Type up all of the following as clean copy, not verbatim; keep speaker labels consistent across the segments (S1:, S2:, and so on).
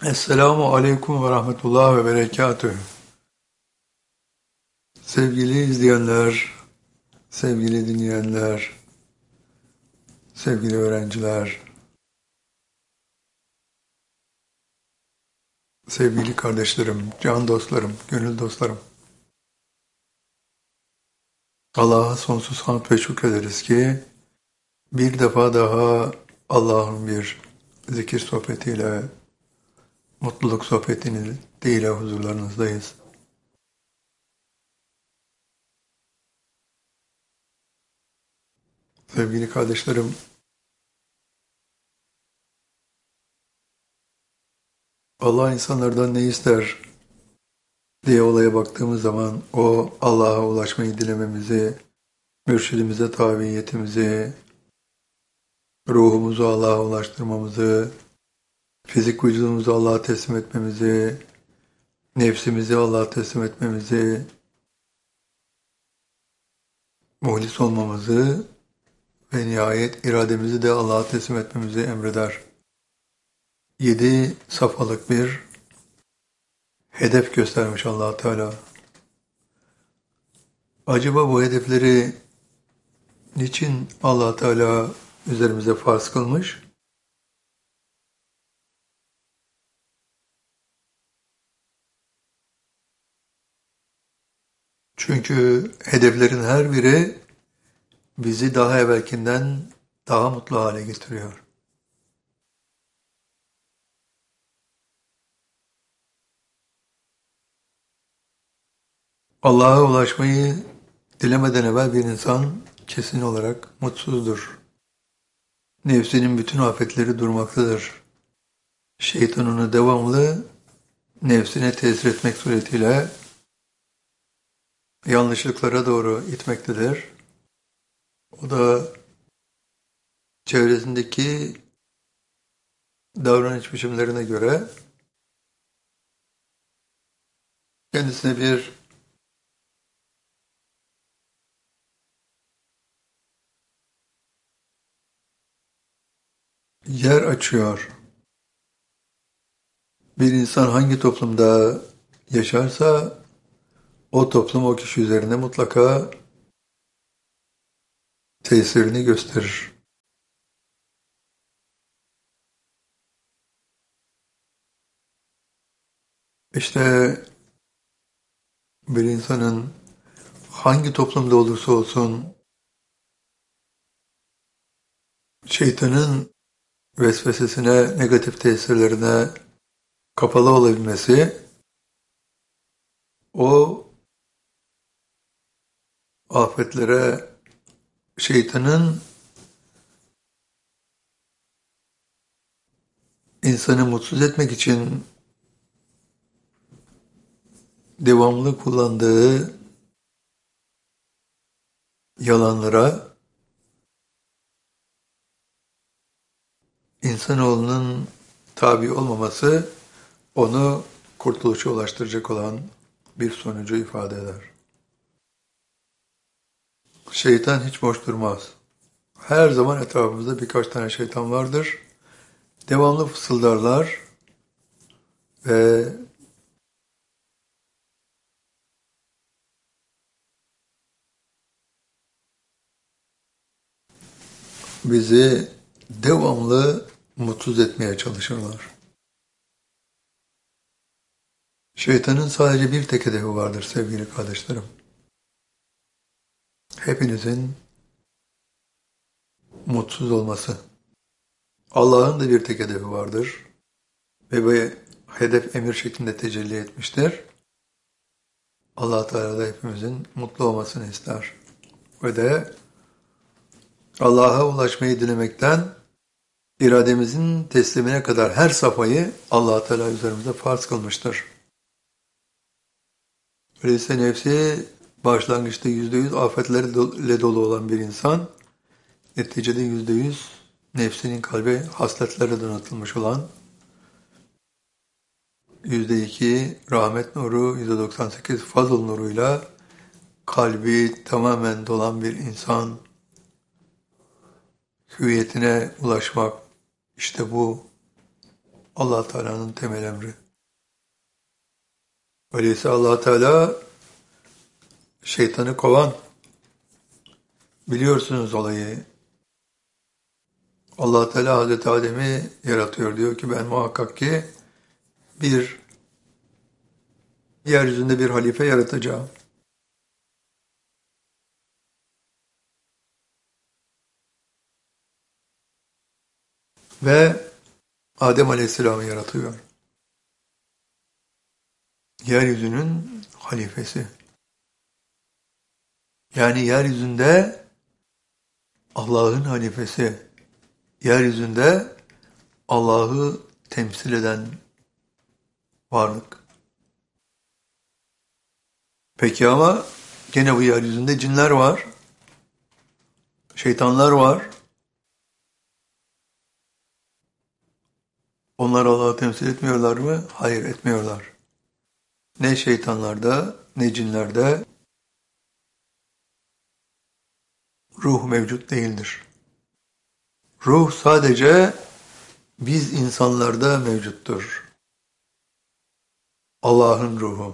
S1: Esselamu Aleyküm ve Rahmetullah ve Berekatühü. Sevgili izleyenler, sevgili dinleyenler, sevgili öğrenciler, sevgili kardeşlerim, can dostlarım, gönül dostlarım. Allah'a sonsuz hamd ve şükrederiz ki bir defa daha Allah'ın bir zikir sohbetiyle, mutluluk sohbetiyle huzurlarınızdayız. Sevgili kardeşlerim, Allah insanlardan ne ister diye olaya baktığımız zaman o Allah'a ulaşmayı dilememizi, mürşidimize tabiyetimizi, ruhumuzu Allah'a ulaştırmamızı, fizik vücudumuzu Allah'a teslim etmemizi, nefsimizi Allah'a teslim etmemizi, muhlis olmamızı ve nihayet irademizi de Allah'a teslim etmemizi emreder. 7 safhalık bir hedef göstermiş Allah Teala. Acaba bu hedefleri niçin Allah Teala üzerimize farz kılmış? Çünkü hedeflerin her biri bizi daha evvelkinden daha mutlu hale getiriyor. Allah'a ulaşmayı dilemeden evvel bir insan kesin olarak mutsuzdur. Nefsinin bütün afetleri durmaktadır. Şeytan onu devamlı nefsine tesir etmek suretiyle yanlışlıklara doğru itmektedir. O da çevresindeki davranış biçimlerine göre kendisine bir yer açıyor. Bir insan hangi toplumda yaşarsa o toplum o kişi üzerine mutlaka tesirini gösterir. İşte bir insanın hangi toplumda olursa olsun şeytanın vesvesesine, negatif tesirlerine kapalı olabilmesi, o afetlere şeytanın insanı mutsuz etmek için devamlı kullandığı yalanlara insanoğlunun tabi olmaması onu kurtuluşa ulaştıracak olan bir sonucu ifade eder. Şeytan hiç boş durmaz. Her zaman etrafımızda birkaç tane şeytan vardır. Devamlı fısıldarlar ve bizi devamlı mutsuz etmeye çalışırlar. Şeytanın sadece bir tek hedefi vardır sevgili kardeşlerim. Hepinizin mutsuz olması. Allah'ın da bir tek hedefi vardır. Ve bu hedef emir şeklinde tecelli etmiştir. Allah Teala da hepimizin mutlu olmasını ister. Ve de Allah'a ulaşmayı dilemekten irademizin teslimine kadar her safhayı Allah Teala üzerimize farz kılmıştır. Öyleyse nefsi başlangıçta %100 afetlerle dolu olan bir insan, neticede %100 nefsinin kalbi hasletlere donatılmış olan, %2 rahmet nuru, %98 fazl nuruyla kalbi tamamen dolan bir insan, hüviyetine ulaşmak, işte bu Allah Teala'nın temel emri. Öyleyse Allah Teala şeytanı kovan, biliyorsunuz olayı. Allah Teala Hazreti Adem'i yaratıyor. Diyor ki ben muhakkak ki bir yeryüzünde bir halife yaratacağım. Ve Adem Aleyhisselam'ı yaratıyor. Yeryüzünün halifesi. Yani yeryüzünde Allah'ın halifesi. Yeryüzünde Allah'ı temsil eden varlık. Peki ama gene bu yeryüzünde cinler var, şeytanlar var. Onlar Allah'ı temsil etmiyorlar mı? Hayır, etmiyorlar. Ne şeytanlarda, ne cinlerde ruh mevcut değildir. Ruh sadece biz insanlarda mevcuttur. Allah'ın ruhu.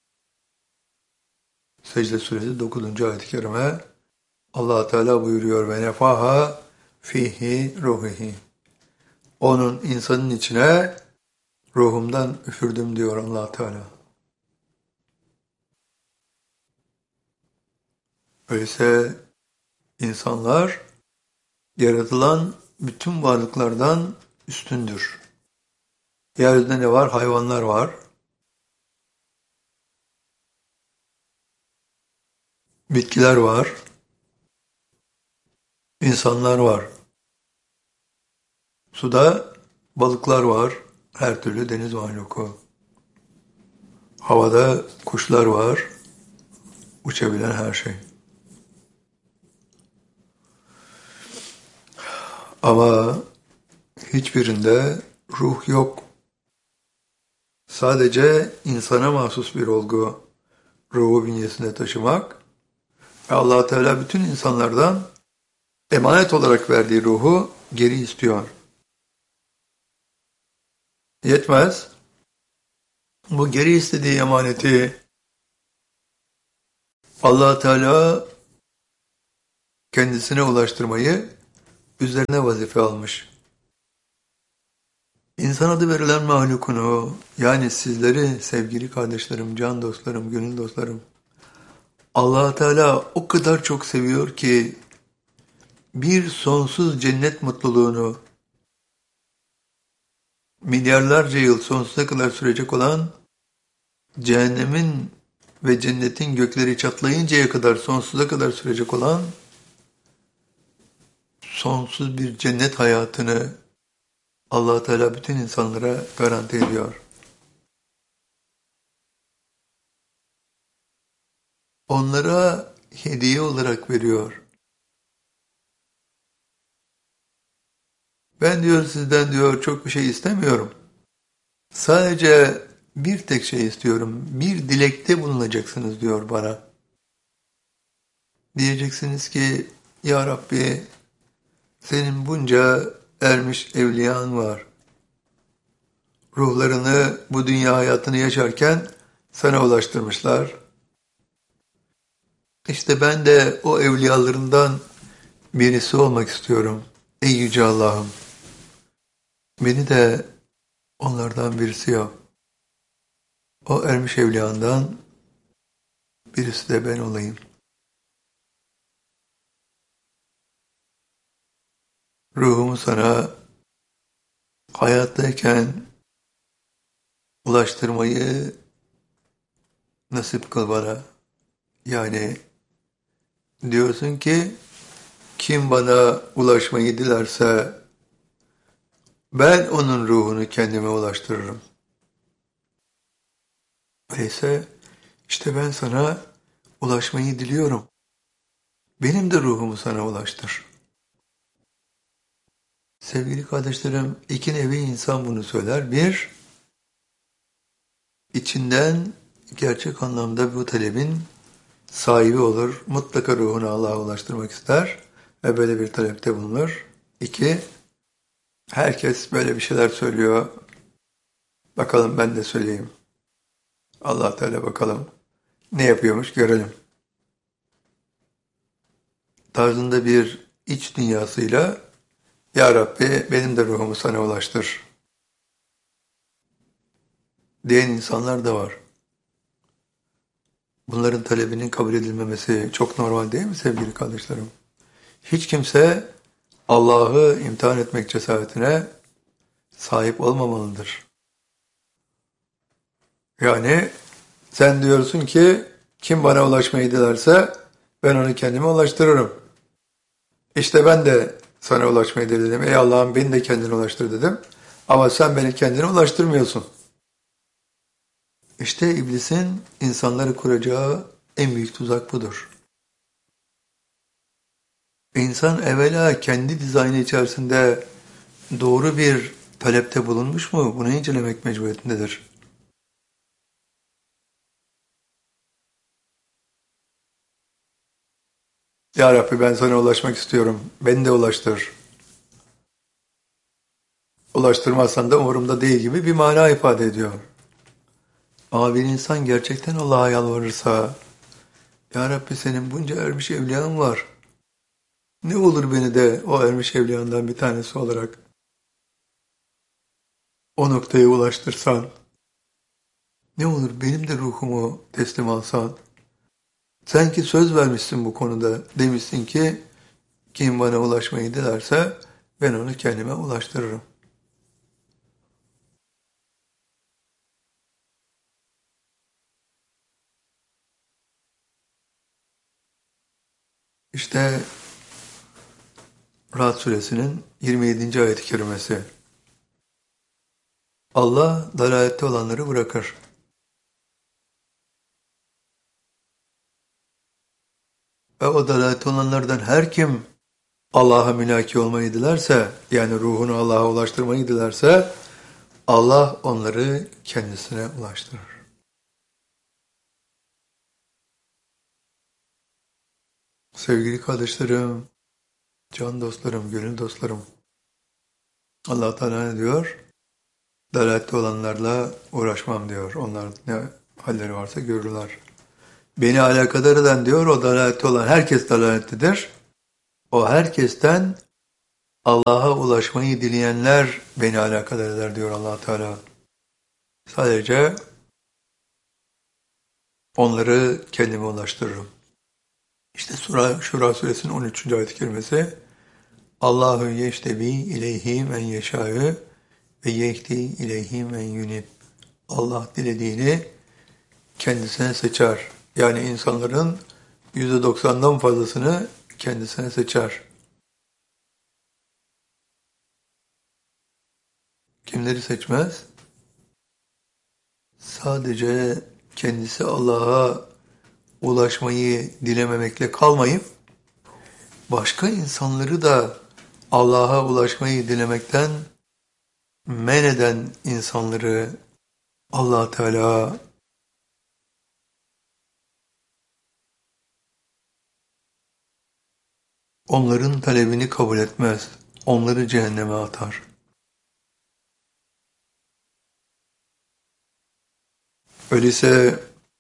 S1: Secde Suresi 9. ayet-i kerime Allah Teala buyuruyor ve nefaha fihi ruhihi. Onun insanın içine ruhumdan üfürdüm diyor Allah Teala. Öyleyse insanlar yaratılan bütün varlıklardan üstündür. Yeryüzünde ne var? Hayvanlar var. Bitkiler var. İnsanlar var. Suda balıklar var. Her türlü deniz mahluku. Havada kuşlar var. Uçabilen her şey. Ama hiçbirinde ruh yok. Sadece insana mahsus bir olgu ruhu bünyesinde taşımak ve Allah Teala bütün insanlardan emanet olarak verdiği ruhu geri istiyor. Yetmez. Bu geri istediği emaneti Allah Teala kendisine ulaştırmayı üzerine vazife almış. İnsan adı verilen mahlukunu, yani sizleri sevgili kardeşlerim, can dostlarım, gönül dostlarım, Allah Teala o kadar çok seviyor ki bir sonsuz cennet mutluluğunu, milyarlarca yıl sonsuza kadar sürecek olan cehennemin ve cennetin gökleri çatlayıncaya kadar sonsuza kadar sürecek olan sonsuz bir cennet hayatını Allah Teala bütün insanlara garanti ediyor. Onlara hediye olarak veriyor. Ben diyor sizden diyor çok bir şey istemiyorum. Sadece bir tek şey istiyorum. Bir dilekte bulunacaksınız diyor bana. Diyeceksiniz ki ya Rabbi senin bunca ermiş evliyan var. Ruhlarını bu dünya hayatını yaşarken sana ulaştırmışlar. İşte ben de o evliyalarından birisi olmak istiyorum. Ey Yüce Allah'ım, beni de onlardan birisi yap. O ermiş evliyandan birisi de ben olayım. Ruhumu sana hayattayken ulaştırmayı nasip kıl bana. Yani diyorsun ki kim bana ulaşmayı dilerse ben onun ruhunu kendime ulaştırırım. Öyleyse işte ben sana ulaşmayı diliyorum. Benim de ruhumu sana ulaştır. Sevgili kardeşlerim, iki nevi insan bunu söyler. Bir, içinden gerçek anlamda bu talebin sahibi olur. Mutlaka ruhunu Allah'a ulaştırmak ister ve böyle bir talepte bulunur. İki, herkes böyle bir şeyler söylüyor. Bakalım ben de söyleyeyim. Allah Teala bakalım ne yapıyormuş görelim. Tarzında bir iç dünyasıyla Ya Rabbi benim de ruhumu sana ulaştır diyen insanlar da var. Bunların talebinin kabul edilmemesi çok normal değil mi sevgili kardeşlerim? Hiç kimse Allah'ı imtihan etmek cesaretine sahip olmamalıdır. Yani sen diyorsun ki kim bana ulaşmayı dilerse ben onu kendime ulaştırırım. İşte ben de sana ulaşmayı diledim. Ey Allah'ım beni de kendine ulaştır dedim. Ama sen beni kendine ulaştırmıyorsun. İşte iblisin insanları kuracağı en büyük tuzak budur. İnsan evvela kendi dizaynı içerisinde doğru bir talepte bulunmuş mu? Bunu incelemek mecburiyetindedir. Ya Rabbi ben sana ulaşmak istiyorum. Beni de ulaştır. Ulaştırmazsan da umurumda değil gibi bir mana ifade ediyor. Ama bir insan gerçekten Allah'a yalvarırsa, Ya Rabbi senin bunca ermiş evliyan var. Ne olur beni de o ermiş evliyandan bir tanesi olarak o noktaya ulaştırsan. Ne olur benim de ruhumu teslim alsan. Sen ki söz vermişsin bu konuda. Demişsin ki kim bana ulaşmayı dilerse ben onu kendime ulaştırırım. İşte Ra'd suresinin 27. ayet-i kerimesi. Allah dalalette olanları bırakır. Ve o dalalette olanlardan her kim Allah'a münaki olmayı dilerse, yani ruhunu Allah'a ulaştırmayı dilerse, Allah onları kendisine ulaştırır. Sevgili kardeşlerim, can dostlarım, gönül dostlarım, Allah Teala ne diyor? Dalalette olanlarla uğraşmam diyor. Onlar ne halleri varsa görürler. Beni alakadar eden diyor, o dalalette olan herkes dalalettedir. O herkesten Allah'a ulaşmayı dileyenler beni alakadar eder diyor Allah Teala. Sadece onları kendime ulaştırırım. İşte Şura suresinin 13. ayet-i kerimesi Allahu yeştebi ileyhi men yeşâ'ı ve yehdi ileyhi men yunib. Allah dilediğini kendisine seçer. Yani insanların %90'dan fazlasını kendisine seçer. Kimleri seçmez? Sadece kendisi Allah'a ulaşmayı dilememekle kalmayıp başka insanları da Allah'a ulaşmayı dilemekten men eden insanları Allah Teala onların talebini kabul etmez. Onları cehenneme atar. Öyleyse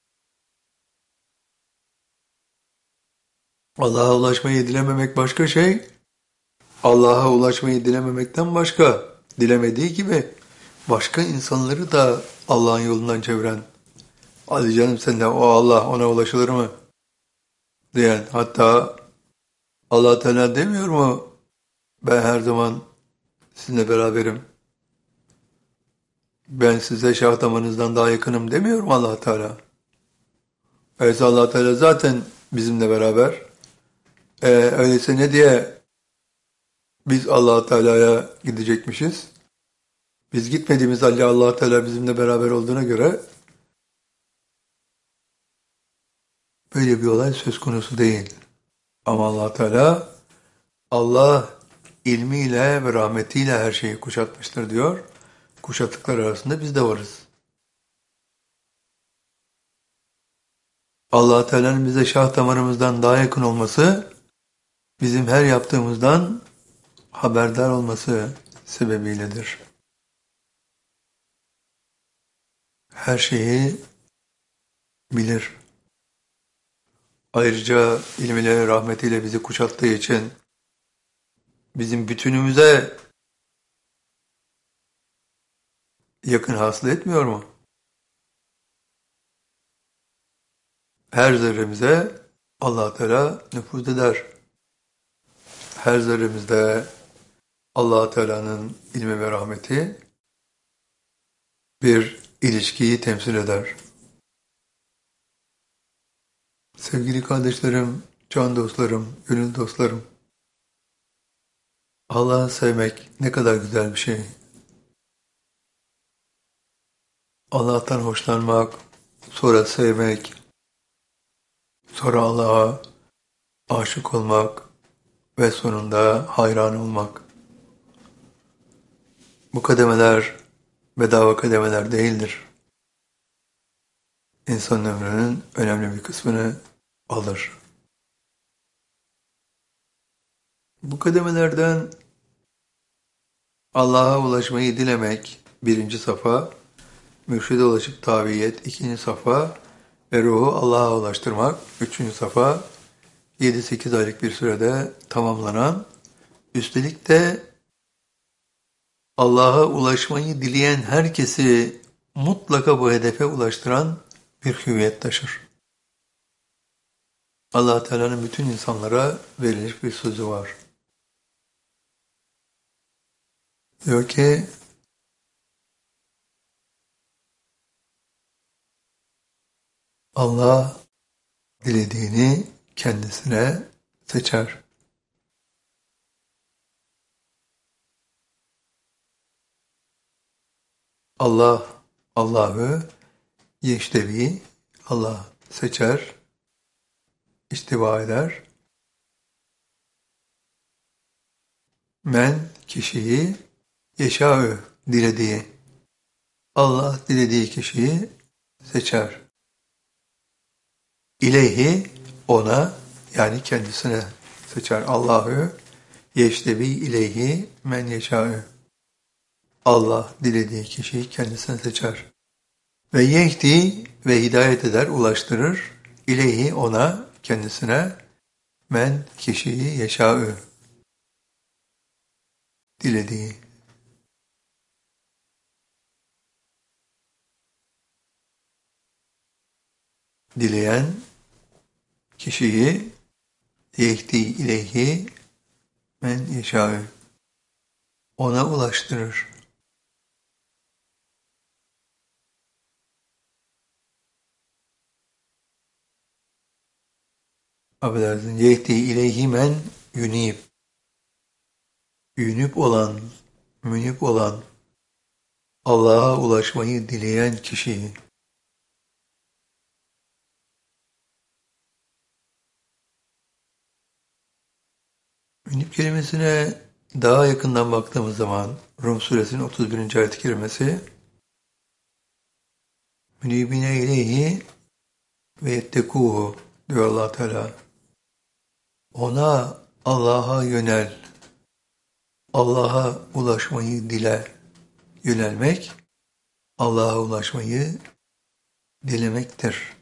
S1: Allah'a ulaşmayı dilememek başka şey, Allah'a ulaşmayı dilememekten başka. Dilemediği gibi başka insanları da Allah'ın yolundan çeviren, hadi canım sen de o Allah ona ulaşılır mı? Diyen, hatta Allah Teala demiyor mu? Ben her zaman sizinle beraberim. Ben size şah damarınızdan daha yakınım demiyor mu Allah Teala? Öyleyse Allah Teala zaten bizimle beraber. Öyleyse ne diye biz Allah Teala'ya gidecekmişiz? Biz gitmediğimiz halde Allah Teala bizimle beraber olduğuna göre böyle bir olay söz konusu değil. Ama Allah Teala Allah ilmiyle ve rahmetiyle her şeyi kuşatmıştır diyor. Kuşattıklar arasında biz de varız. Allah Teala'nın bize şah damarımızdan daha yakın olması, bizim her yaptığımızdan haberdar olması sebebiyledir. her şeyi bilir. Ayrıca ilmiyle, rahmetiyle bizi kuşattığı için bizim bütünümüze yakın hasıl etmiyor mu? Her zerremize Allah Teala nüfuz eder. Her zerremizde Allah Teala'nın ilmi ve rahmeti bir ilişkiyi temsil eder. Sevgili kardeşlerim, can dostlarım, gönül dostlarım, Allah'ı sevmek ne kadar güzel bir şey. Allah'tan hoşlanmak, sonra sevmek, sonra Allah'a aşık olmak ve sonunda hayran olmak. Bu kademeler bedava kademeler değildir. İnsanın ömrünün önemli bir kısmını alır. Bu kademelerden Allah'a ulaşmayı dilemek birinci safa, mürşide ulaşıp tabiyet ikinci safa ve ruhu Allah'a ulaştırmak üçüncü safa, 7-8 aylık bir sürede tamamlanan, üstelik de Allah'a ulaşmayı dileyen herkesi mutlaka bu hedefe ulaştıran bir hüviyet taşır. Allah Teala'nın bütün insanlara verilmiş bir sözü var. Diyor ki, Allah dilediğini kendisine seçer. Allah'ı yeştevi, Allah seçer, istiva eder. Men kişiyi yeşâ'ü dilediği, Allah dilediği kişiyi seçer. İleyhi ona yani kendisine seçer. Allah'ı yeştevi ileyhi men yeşâ'ü. Allah dilediği kişiyi kendisine seçer. Ve yehdi ve hidayet eder, ulaştırır. İleyhi ona, kendisine men kişiyi yeşâ'ü. Dilediği. Dileyen kişiyi yehdi ileyhi men yeşâ'ü. Ona ulaştırır. Affedersin. Yehdi ileyhi men yunib. Yünüp olan, münip olan, Allah'a ulaşmayı dileyen kişiyi. Münip kelimesine daha yakından baktığımız zaman Rum suresinin 31. ayet-i kerimesi münibine ileyhi ve yettekuhu diyor Allah Teala. Ona Allah'a yönel, Allah'a ulaşmayı dile. Yönelmek, Allah'a ulaşmayı dilemektir.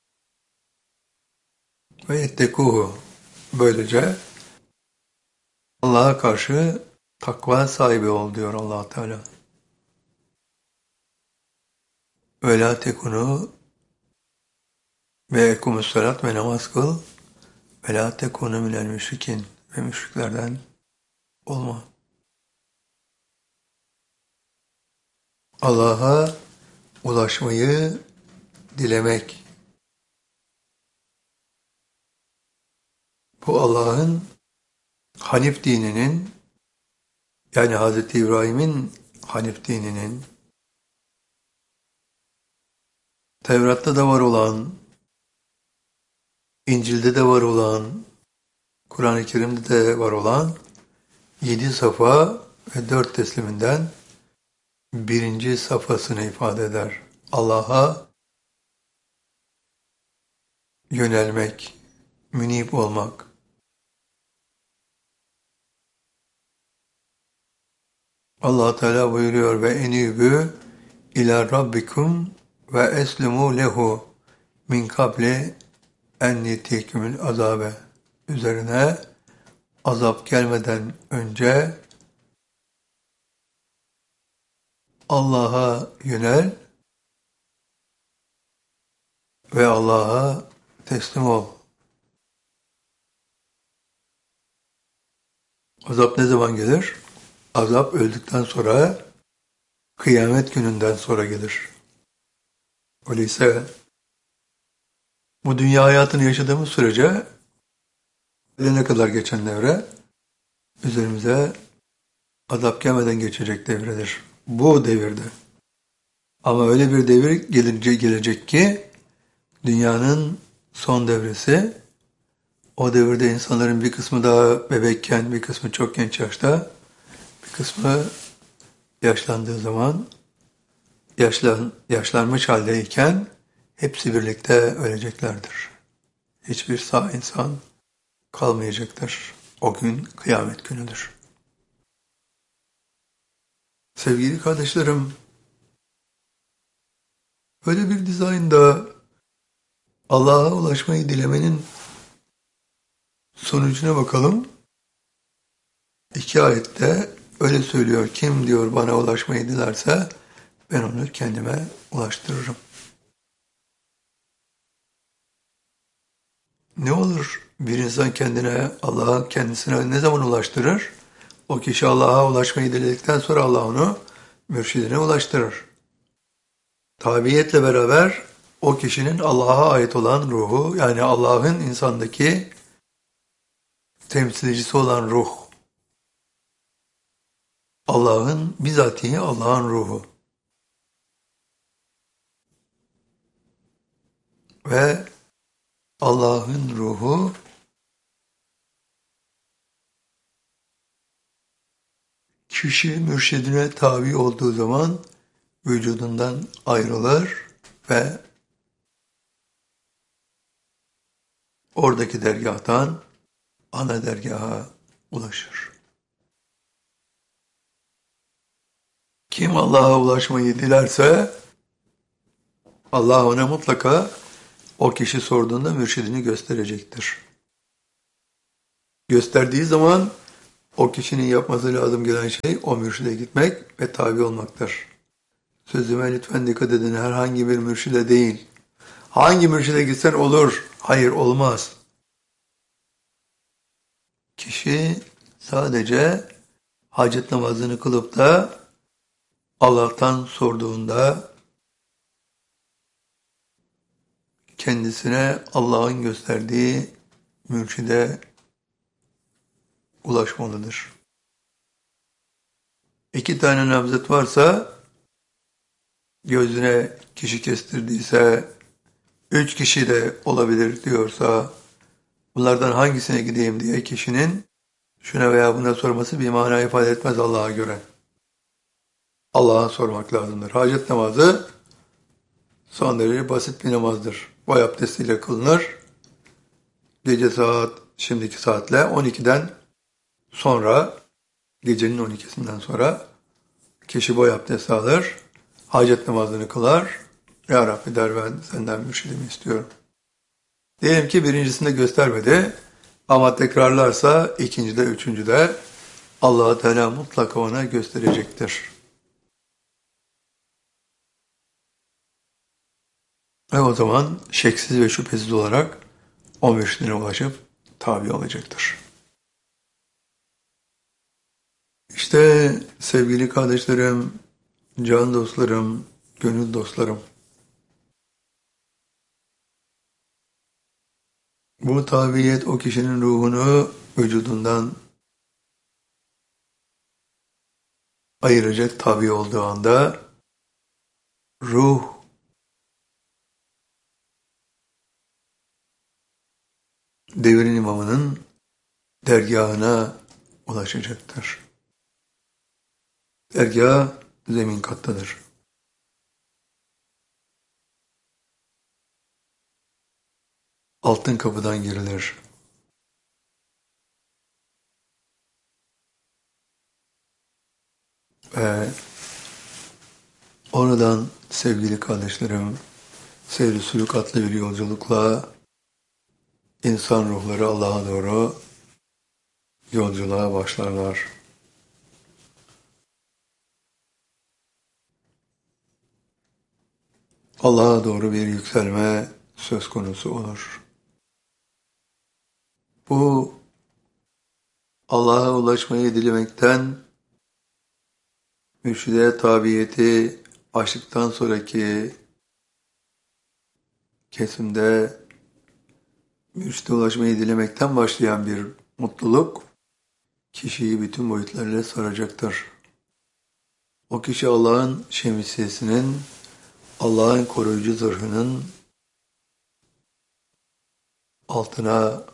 S1: Ve yettekuhu. Böylece Allah'a karşı takva sahibi ol diyor Allah Teala. Ve la tekunu ve ekumussalat ve namaz kıl ve la tekunu minel müşrikin ve müşriklerden olma. Allah'a ulaşmayı dilemek. Bu Allah'ın Hanif dininin yani Hz. İbrahim'in Hanif dininin Tevrat'ta da var olan, İncil'de de var olan, Kur'an-ı Kerim'de de var olan 7 safa ve 4 tesliminden birinci safhasını ifade eder. Allah'a yönelmek, münip olmak. Allah Teala buyuruyor ve enîbû ilâ rabbikum ve eslimu lehu min kabli en yetikümül azabe üzerine azap gelmeden önce Allah'a yönel ve Allah'a teslim ol. Azap ne zaman gelir? Azap öldükten sonra, kıyamet gününden sonra gelir. Öyleyse bu dünya hayatını yaşadığımız sürece ölene kadar geçen devre üzerimize azap gelmeden geçecek devredir. Bu devirde. Ama öyle bir devir gelecek ki dünyanın son devresi, o devirde insanların bir kısmı daha bebekken, bir kısmı çok genç yaşta, bir kısmı yaşlandığı zaman, yaşlanmış haldeyken hepsi birlikte öleceklerdir. Hiçbir sağ insan kalmayacaktır. O gün kıyamet günüdür. Sevgili kardeşlerim, böyle bir dizaynda Allah'a ulaşmayı dilemenin sonucuna bakalım. 2 ayette öyle söylüyor. Kim diyor bana ulaşmayı dilerse ben onu kendime ulaştırırım. Ne olur bir insan kendine, Allah'a kendisine ne zaman ulaştırır? O kişi Allah'a ulaşmayı diledikten sonra Allah onu mürşidine ulaştırır. Tabiiyetle beraber o kişinin Allah'a ait olan ruhu, yani Allah'ın insandaki temsilcisi olan ruh, Allah'ın bizatihi Allah'ın ruhu ve Allah'ın ruhu kişi mürşidine tabi olduğu zaman vücudundan ayrılır ve oradaki dergâhtan ana dergaha ulaşır. Kim Allah'a ulaşmayı dilerse Allah ona mutlaka o kişi sorduğunda mürşidini gösterecektir. Gösterdiği zaman o kişinin yapması lazım gelen şey o mürşide gitmek ve tabi olmaktır. Sözüme lütfen dikkat edin, herhangi bir mürşide değil. Hangi mürşide gitsen olur, hayır olmaz. Kişi sadece hacet namazını kılıp da Allah'tan sorduğunda kendisine Allah'ın gösterdiği mürşide ulaşmalıdır. 2 tane namzet varsa, gözüne kişi kestirdiyse, 3 kişi de olabilir diyorsa, bunlardan hangisine gideyim diye kişinin şuna veya buna sorması bir mana ifade etmez Allah'a göre. Allah'a sormak lazımdır. Hacet namazı son derece basit bir namazdır. Boy abdestiyle kılınır. Gece şimdiki saatle 12'den sonra, gecenin 12'sinden sonra kişi boy abdesti alır, hacet namazını kılar. Ya Rabbi der, ben senden mürşidimi istiyorum. Diyelim ki birincisinde göstermedi ama tekrarlarsa ikincide, üçüncüde Allah-u Teala mutlaka ona gösterecektir. Ve o zaman şeksiz ve şüphesiz olarak o mürşidine ulaşıp tabi olacaktır. İşte sevgili kardeşlerim, can dostlarım, gönül dostlarım, bu tabiyet o kişinin ruhunu vücudundan ayıracak tabi olduğu anda ruh devrin imamının dergâhına ulaşacaktır. Dergâh zemin kattadır. Altın kapıdan girilir. Ve Oradan sevgili kardeşlerim, seyr-i sülük adlı bir yolculukla insan ruhları Allah'a doğru yolculuğa başlarlar. Allah'a doğru bir yükselme söz konusu olur. Bu Allah'a ulaşmayı dilemekten, mürşide tabiyeti aştıktan sonraki kesimde mürşide ulaşmayı dilemekten başlayan bir mutluluk, kişiyi bütün boyutlarıyla saracaktır. O kişi Allah'ın şemsiyesinin, Allah'ın koruyucu zırhının altına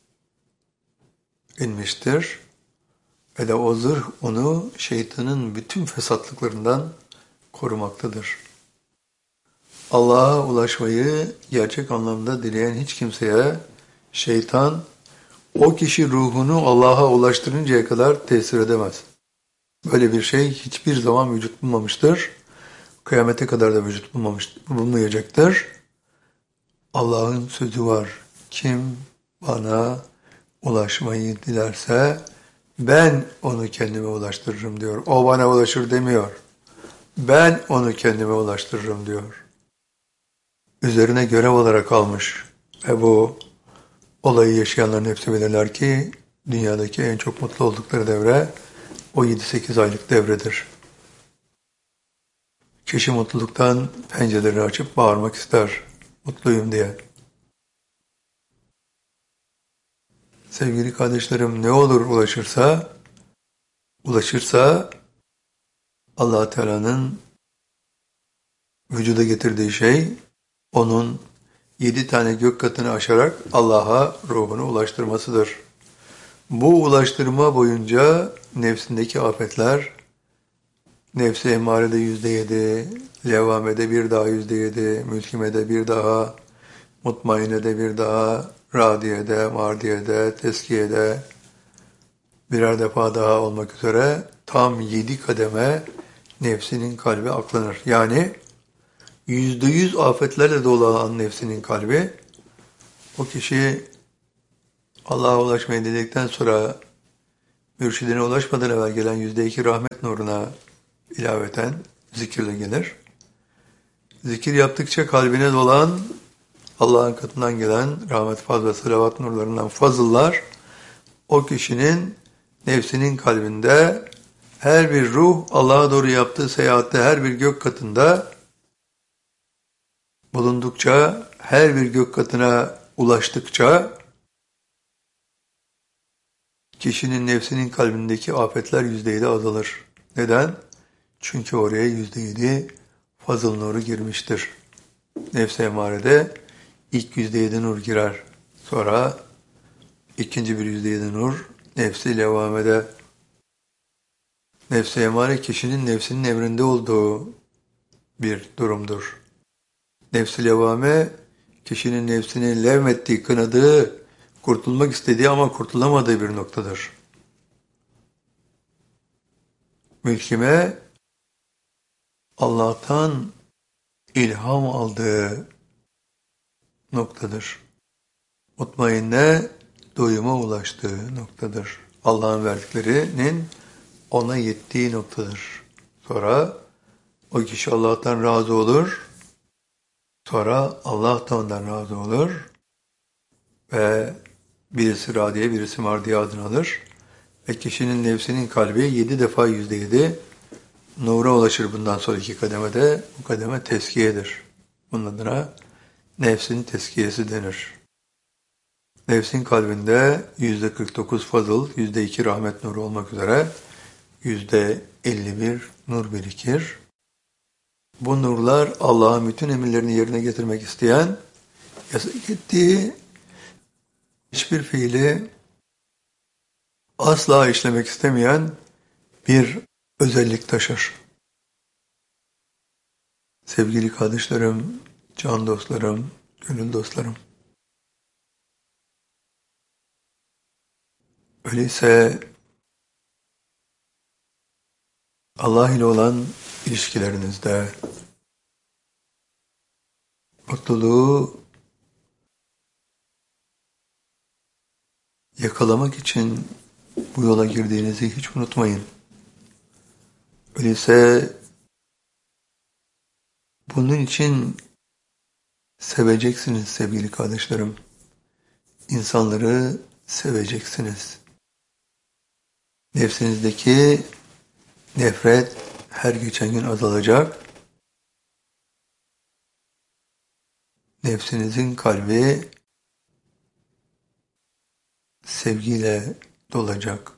S1: inmiştir. Ve de o zırh onu şeytanın bütün fesatlıklarından korumaktadır. Allah'a ulaşmayı gerçek anlamda dileyen hiç kimseye şeytan o kişi ruhunu Allah'a ulaştırıncaya kadar tesir edemez. Böyle bir şey hiçbir zaman vücut bulmamıştır. Kıyamete kadar da vücut bulmayacaktır. Allah'ın sözü var. Kim bana ulaşmayı dilerse ben onu kendime ulaştırırım diyor. O bana ulaşır demiyor. Ben onu kendime ulaştırırım diyor. Üzerine görev olarak almış. Ve bu olayı yaşayanların hepsi bilirler ki dünyadaki en çok mutlu oldukları devre o 7-8 aylık devredir. Kişi mutluluktan pencerelerini açıp bağırmak ister. Mutluyum diye. Sevgili kardeşlerim, ne olur ulaşırsa Allah Teala'nın vücuda getirdiği şey onun 7 tane gök katını aşarak Allah'a ruhunu ulaştırmasıdır. Bu ulaştırma boyunca nefsindeki afetler, nefsi emmarede %7, levvamede bir daha %7, mülkimede bir daha, mutmainede bir daha, radiyede, mardiyede, teskiyede birer defa daha olmak üzere tam 7 kademe nefsinin kalbi aklanır. Yani %100 afetlerle dolu olan nefsinin kalbi, o kişi Allah'a ulaşmayı diledikten sonra mürşidine ulaşmadan evvel gelen %2 rahmet nuruna ilaveten zikirle gelir. Zikir yaptıkça kalbine dolan Allah'ın katından gelen rahmet, fazl ve salavat nurlarından fazıllar o kişinin nefsinin kalbinde her bir ruh Allah'a doğru yaptığı seyahatte her bir gök katında bulundukça, her bir gök katına ulaştıkça kişinin nefsinin kalbindeki afetler %7 azalır. Neden? Çünkü oraya %7 fazıl nuru girmiştir. Nefs-i emarede ilk %7 nur girer. Sonra ikinci bir %7 nur nefsi levamede. Nefs-i emare kişinin nefsinin emrinde olduğu bir durumdur. Nefs-i levame kişinin nefsini levmettiği, kınadığı, kurtulmak istediği ama kurtulamadığı bir noktadır. Mülkime Allah'tan ilham aldığı noktadır. Mutmainne doyuma ulaştığı noktadır. Allah'ın verdiklerinin ona yettiği noktadır. Sonra o kişi Allah'tan razı olur. Sonra Allah da ondan razı olur. Ve birisi radiye, birisi mardiye adını alır. Ve kişinin nefsinin kalbi 7 defa %7 nura ulaşır bundan sonraki kademede. Bu kademe teskiyedir. Bunun adına nefsin teskiyesi denir. Nefsin kalbinde %49 fazıl, %2 rahmet nuru olmak üzere %51 nur birikir. Bu nurlar Allah'ın bütün emirlerini yerine getirmek isteyen, yasak ettiği hiçbir fiili asla işlemek istemeyen bir özellik taşır. Sevgili kardeşlerim, can dostlarım, gönül dostlarım. Öyleyse Allah ile olan ilişkilerinizde, mutluluğu yakalamak için bu yola girdiğinizi hiç unutmayın. Öyleyse bunun için seveceksiniz sevgili kardeşlerim. İnsanları seveceksiniz. Nefsinizdeki nefret her geçen gün azalacak. Nefsinizin kalbi sevgiyle dolacak.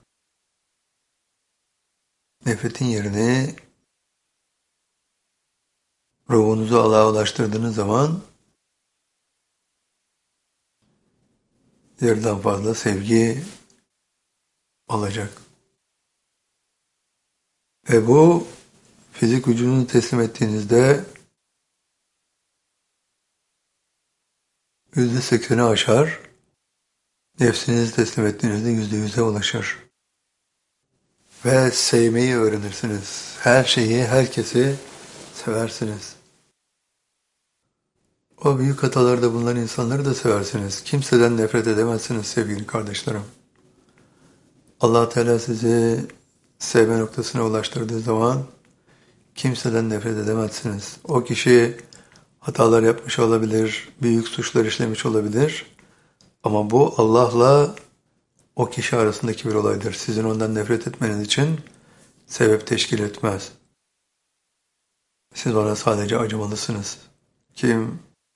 S1: Nefretin yerini ruhunuzu Allah'a ulaştırdığınız zaman yarıdan fazla sevgi olacak. Ve bu fizik vücudunuzu teslim ettiğinizde %80'i aşar, nefsinizi teslim ettiğinizde %100'e ulaşır. Ve sevmeyi öğrenirsiniz. Her şeyi, herkesi seversiniz. O büyük hatalarda bulunan insanları da seversiniz. Kimseden nefret edemezsiniz sevgili kardeşlerim. Allah Teala sizi sevme noktasına ulaştırdığı zaman kimseden nefret edemezsiniz. O kişi hatalar yapmış olabilir, büyük suçlar işlemiş olabilir. Ama bu Allah'la o kişi arasındaki bir olaydır. Sizin ondan nefret etmeniz için sebep teşkil etmez. Siz ona sadece acımalısınız. Kim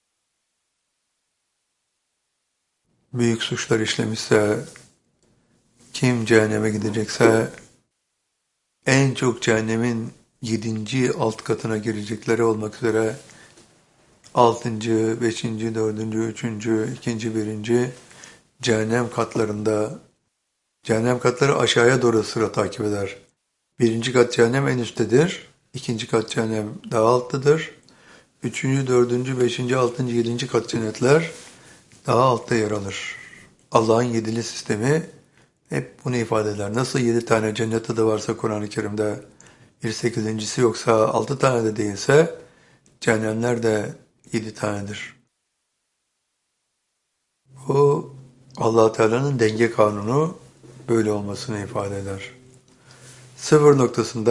S1: büyük suçlar işlemişse, kim cehenneme gidecekse, en çok cehennemin 7. alt katına girecekleri olmak üzere 6., 5., 4., 3., 2., 1. cehennem katlarında, cehennem katları aşağıya doğru sıra takip eder. 1. kat cehennem en üsttedir. 2. kat cehennem daha alttadır. 3., 4., 5., 6., 7. kat cennetler daha altta yer alır. Allah'ın 7'li sistemi hep bunu ifade eder. Nasıl 7 tane cennet adı varsa Kur'an-ı Kerim'de bir 8.'si yoksa 6 tane de değilse cehennemler de 7 tanedir. Bu Allah Teala'nın denge kanunu böyle olmasını ifade eder. Sıfır noktasında